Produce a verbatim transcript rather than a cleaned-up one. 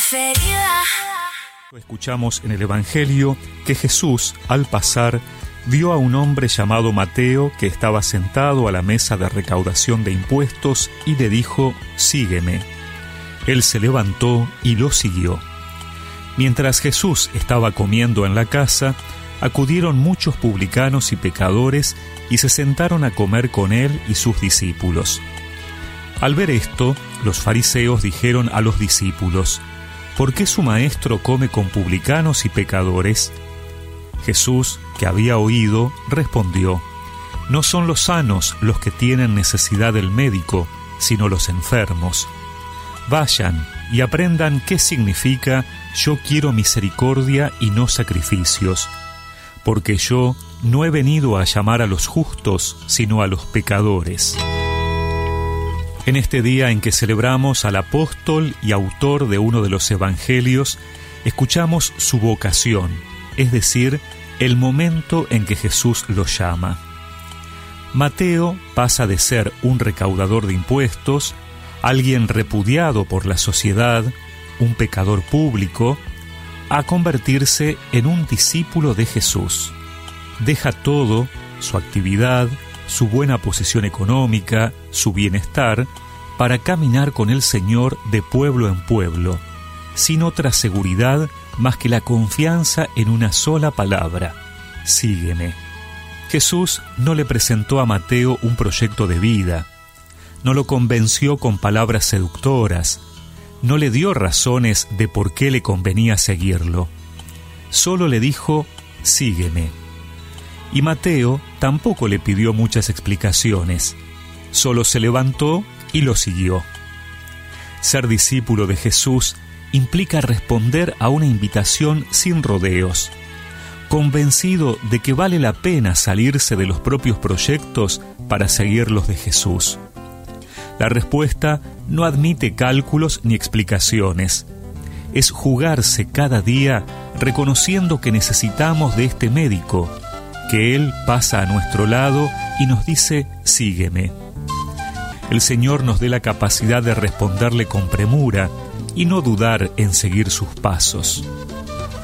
preferida. Escuchamos en el Evangelio que Jesús, al pasar, vio a un hombre llamado Mateo que estaba sentado a la mesa de recaudación de impuestos y le dijo: «Sígueme». Él se levantó y lo siguió. Mientras Jesús estaba comiendo en la casa, acudieron muchos publicanos y pecadores y se sentaron a comer con él y sus discípulos. Al ver esto, los fariseos dijeron a los discípulos: «¿Por qué su maestro come con publicanos y pecadores?». Jesús, que había oído, respondió: «No son los sanos los que tienen necesidad del médico, sino los enfermos. Vayan y aprendan qué significa yo quiero misericordia y no sacrificios, porque yo no he venido a llamar a los justos, sino a los pecadores». En este día en que celebramos al apóstol y autor de uno de los evangelios, escuchamos su vocación, es decir, el momento en que Jesús lo llama. Mateo pasa de ser un recaudador de impuestos, alguien repudiado por la sociedad, un pecador público, a convertirse en un discípulo de Jesús. Deja todo, su actividad, su buena posición económica, su bienestar, para caminar con el Señor de pueblo en pueblo, sin otra seguridad más que la confianza en una sola palabra: sígueme. Jesús no le presentó a Mateo un proyecto de vida, no lo convenció con palabras seductoras, no le dio razones de por qué le convenía seguirlo. Solo le dijo: sígueme. Y Mateo tampoco le pidió muchas explicaciones, solo se levantó y lo siguió. Ser discípulo de Jesús implica responder a una invitación sin rodeos, convencido de que vale la pena salirse de los propios proyectos para seguir los de Jesús. La respuesta no admite cálculos ni explicaciones. Es jugarse cada día reconociendo que necesitamos de este médico, que Él pasa a nuestro lado y nos dice: sígueme. El Señor nos dé la capacidad de responderle con premura y no dudar en seguir sus pasos.